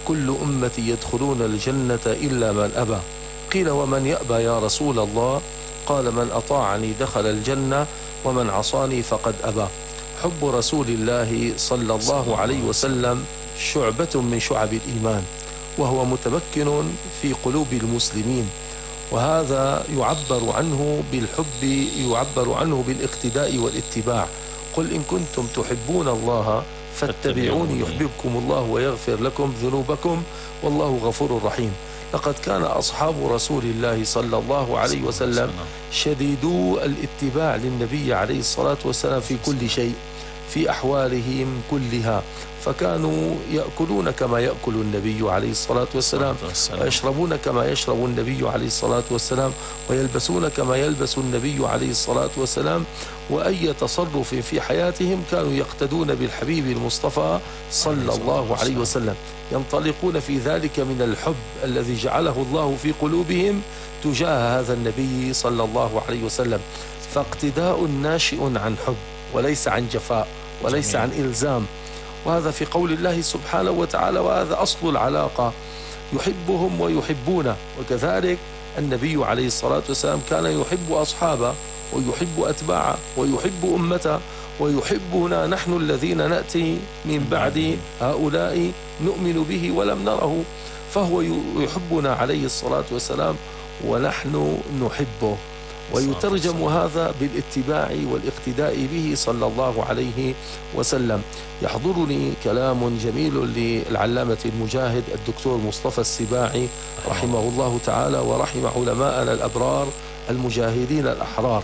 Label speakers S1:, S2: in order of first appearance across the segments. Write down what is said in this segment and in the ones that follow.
S1: كل أمتي يدخلون الجنة إلا من أبى. قيل ومن يأبى يا رسول الله؟ قال من أطاعني دخل الجنة ومن عصاني فقد أبى. حب رسول الله صلى الله عليه وسلم شعبة من شعب الإيمان، وهو متمكن في قلوب المسلمين، وهذا يعبر عنه بالحب، يعبر عنه بالاقتداء والاتباع. قل إن كنتم تحبون الله فاتبعوني يحببكم الله ويغفر لكم ذنوبكم والله غفور رحيم. لقد كان أصحاب رسول الله صلى الله عليه وسلم شديدو الاتباع للنبي عليه الصلاة والسلام في كل شيء، في أحوالهم كلها، فكانوا يأكلون كما يأكل النبي عليه الصلاة والسلام، ويشربون كما يشرب النبي عليه الصلاة والسلام، ويلبسون كما يلبس النبي عليه الصلاة والسلام. وأي تصرف في حياتهم كانوا يقتدون بالحبيب المصطفى صلى الله عليه وسلم، ينطلقون في ذلك من الحب الذي جعله الله في قلوبهم تجاه هذا النبي صلى الله عليه وسلم. فاقتداء ناشئ عن حب وليس عن جفاء وليس عن إلزام، وهذا في قول الله سبحانه وتعالى، وهذا أصل العلاقة، يحبهم ويحبونه. وكذلك النبي عليه الصلاة والسلام كان يحب أصحابه ويحب أتباعه ويحب أمته ويحبنا نحن الذين نأتي من بعد هؤلاء نؤمن به ولم نره، فهو يحبنا عليه الصلاة والسلام ونحن نحبه. ويترجم هذا بالاتباع والاقتداء به صلى الله عليه وسلم. يحضرني كلام جميل للعلامة المجاهد الدكتور مصطفى السباعي رحمه الله تعالى ورحم علماءنا الأبرار المجاهدين الأحرار.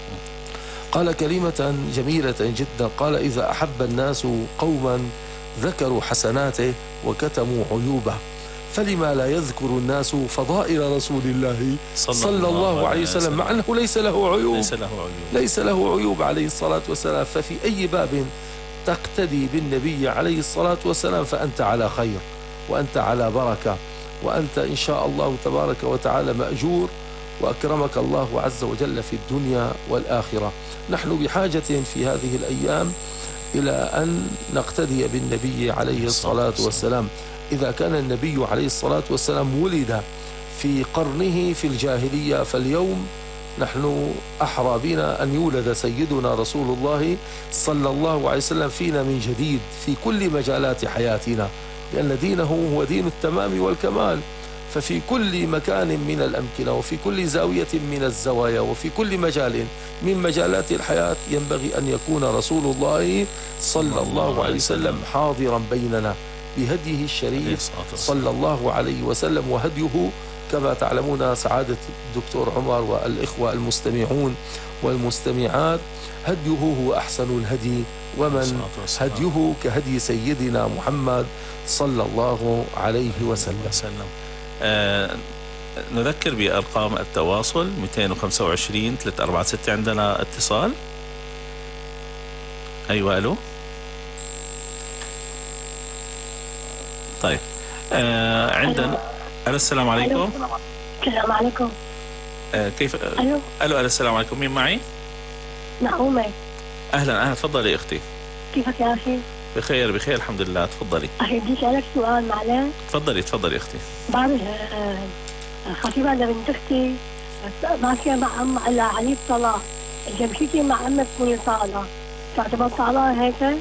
S1: قال كلمة جميلة جدا، قال إذا أحب الناس قوما ذكروا حسناته وكتموا عيوبه، فلما لا يذكر الناس فضائل رسول الله صلى الله عليه وسلم، مع أنه ليس له عيوب عليه الصلاة والسلام. ففي أي باب تقتدي بالنبي عليه الصلاة والسلام فأنت على خير وأنت على بركة، وأنت إن شاء الله تبارك وتعالى مأجور، وأكرمك الله عز وجل في الدنيا والآخرة. نحن بحاجة في هذه الأيام إلى أن نقتدي بالنبي عليه الصلاة والسلام. إذا كان النبي عليه الصلاة والسلام ولد في قرنه في الجاهلية، فاليوم نحن أحرى بنا أن يولد سيدنا رسول الله صلى الله عليه وسلم فينا من جديد في كل مجالات حياتنا، لأن دينه هو دين التمام والكمال. ففي كل مكان من الأمكنة وفي كل زاوية من الزوايا وفي كل مجال من مجالات الحياة ينبغي أن يكون رسول الله صلى الله عليه وسلم حاضرا بيننا بهديه الشريف صلى الله عليه وسلم. وهديه كما تعلمون سعادة الدكتور عمر والإخوة المستمعون والمستمعات، هديه هو أحسن الهدي، ومن هديه كهدي سيدنا محمد صلى الله عليه وسلم.
S2: نذكر بأرقام التواصل 225 346. عندنا اتصال. أيوة ألو. طيب عندنا. ألو السلام عليكم.
S3: السلام عليكم.
S2: كيف؟ ألو السلام عليكم، مين معي؟
S3: نعومة.
S2: أهلا تفضلي أختي.
S3: كيفك يا أخي؟
S2: بخير الحمد لله، تفضلي.
S3: أخي بدي أسألك سؤال معلش.
S2: تفضلي أختي.
S3: بعرف خطيبة لبنت أختي ما فيها مع أم على علي الصلاة، جمشيتي مع أمك تكوني صالة، تعتبر صالة هيك؟